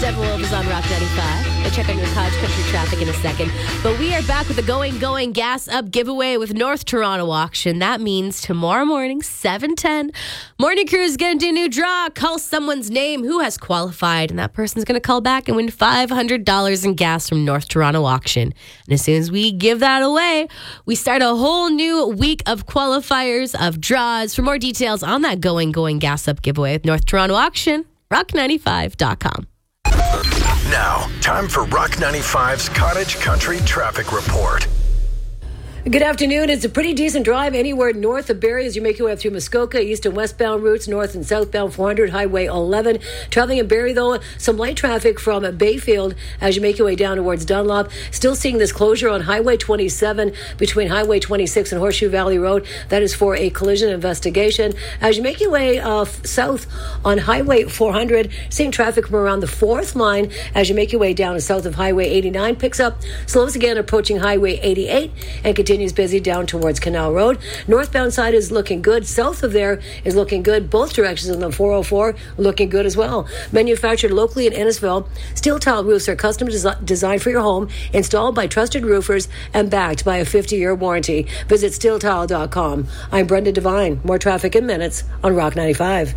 Steppenwolf is on Rock 95. We'll check on your College Country traffic in a second. But we are back with the Going Gas Up giveaway with North Toronto Auction. That means tomorrow morning, 7:10, Morning Crew is going to do a new draw. Call someone's name who has qualified, and that person's going to call back and win $500 in gas from North Toronto Auction. And as soon as we give that away, we start a whole new week of qualifiers, of draws. For more details on that Going Gas Up giveaway with North Toronto Auction, rock95.com. Now, time for Rock 95's Cottage Country Traffic Report. Good afternoon. It's a pretty decent drive anywhere north of Barrie as you make your way up through Muskoka, east and westbound routes, north and southbound 400, Highway 11. Traveling in Barrie, though, some light traffic from Bayfield as you make your way down towards Dunlop. Still seeing this closure on Highway 27 between Highway 26 and Horseshoe Valley Road. That is for a collision investigation. As you make your way south on Highway 400, seeing traffic from around the 4th line as you make your way down to south of Highway 89. Picks up, slows again approaching Highway 88 and continues busy down towards Canal Road. Northbound side is looking good. South of there is looking good. Both directions on the 404 looking good as well. Manufactured locally in Innisfil, steel tile roofs are custom designed for your home, installed by trusted roofers, and backed by a 50-year warranty. Visit steeltile.com. I'm Brenda Devine. More traffic in minutes on Rock 95.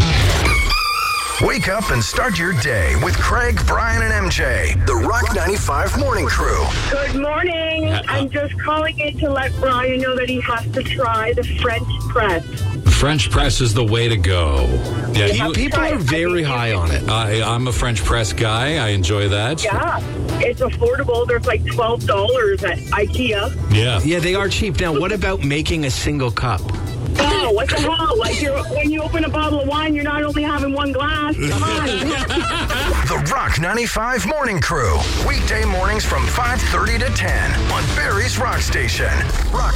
Wake up and start your day with Craig, Brian, and MJ. The Rock 95 Morning Crew. Good morning. I'm just calling in to let Brian know that he has to try the French press. French press is the way to go. Yeah, people are very high on it. I'm a French press guy. I enjoy that. Yeah, it's affordable. There's like $12 at IKEA. Yeah, they are cheap. Now, what about making a single cup? Oh, what the hell? Like when you open a bottle of wine, you're not only having one glass. Come on. The Rock 95 Morning Crew. Weekday mornings from 5:30 to 10 on Barrie's Rock Station. Rock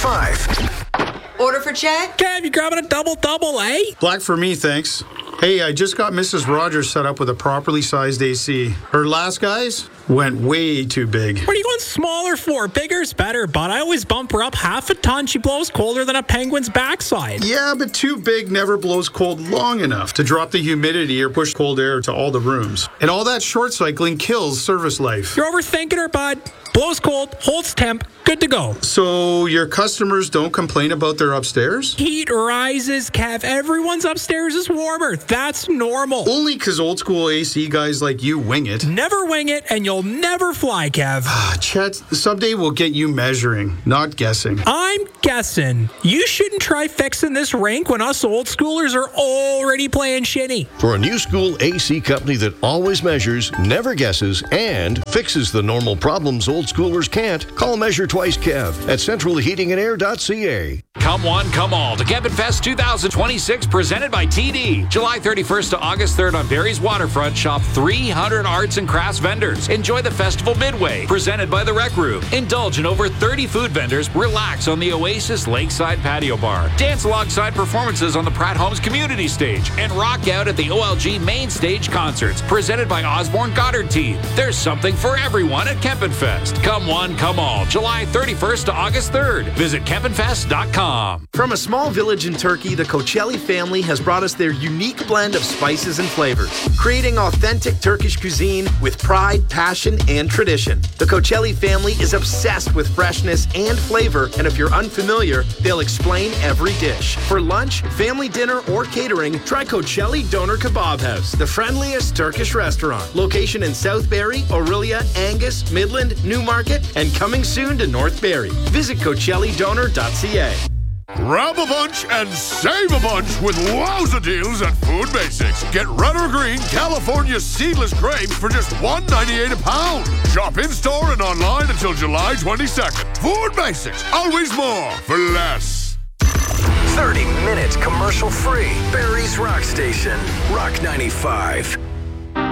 95. Order for check? Kev, you grabbing a double, eh? Black for me, thanks. Hey, I just got Mrs. Rogers set up with a properly sized AC. Her last guys went way too big. What are you going smaller for? Bigger's better, but I always bump her up half a ton. She blows colder than a penguin's backside. Yeah, but too big never blows cold long enough to drop the humidity or push cold air to all the rooms. And all that short cycling kills service life. You're overthinking her, bud. Blows cold, holds temp, good to go. So your customers don't complain about their upstairs? Heat rises, Kev. Everyone's upstairs is warmer. That's normal. Only because old school AC guys like you wing it. Never wing it, and you'll never fly, Kev. Chet, someday we'll get you measuring, not guessing. I'm guessing. You shouldn't try fixing this rink when us old schoolers are already playing shitty. For a new school AC company that always measures, never guesses, and fixes the normal problems old schoolers can't, call Measure Twice Kev at centralheatingandair.ca. Come one, come all to Kevin Fest 2026, presented by TD. July 31st to August 3rd on Barrie's Waterfront. Shop 300 arts and crafts vendors. Enjoy the festival midway, presented by the Rec Room. Indulge in over 30 food vendors. Relax on the Oasis Lakeside Patio Bar. Dance alongside performances on the Pratt Homes Community Stage. And rock out at the OLG Main Stage Concerts, presented by Osborne Goddard Team. There's something for everyone at Kempin Fest. Come one, come all. July 31st to August 3rd. Visit kempinfest.com. From a small village in Turkey, the Koçelli family has brought us their unique blend of spices and flavors, creating authentic Turkish cuisine with pride, passion, and tradition. The Koçelli family is obsessed with freshness and flavor, and if you're unfamiliar, they'll explain every dish. For lunch, family dinner, or catering, try Koçelli Doner Kebab House, the friendliest Turkish restaurant. Location in South Barrie, Orillia, Angus, Midland, Newmarket, and coming soon to North Barrie. Visit CoçelliDoner.ca. Grab a bunch and save a bunch with wowza deals at Food Basics. Get red or green California seedless grapes for just $1.98 a pound. Shop in-store and online until July 22nd. Food Basics, always more for less. 30 minutes commercial free. Barrie's Rock Station. Rock 95.